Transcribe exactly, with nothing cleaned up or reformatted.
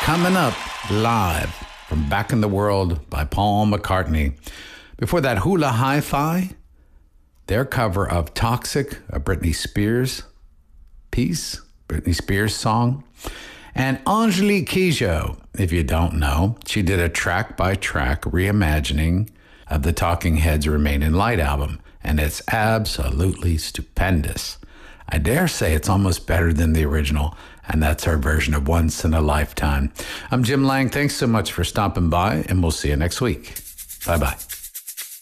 coming up live from Back in the World by Paul McCartney. Before that, Hula Hi-Fi, their cover of Toxic, a Britney Spears piece, Britney Spears song. And Angelique Kidjo, if you don't know, she did a track-by-track reimagining of the Talking Heads' Remain in Light album, and it's absolutely stupendous. I dare say it's almost better than the original, and that's our version of Once in a Lifetime. I'm Jim Lang. Thanks so much for stopping by, and we'll see you next week. Bye-bye.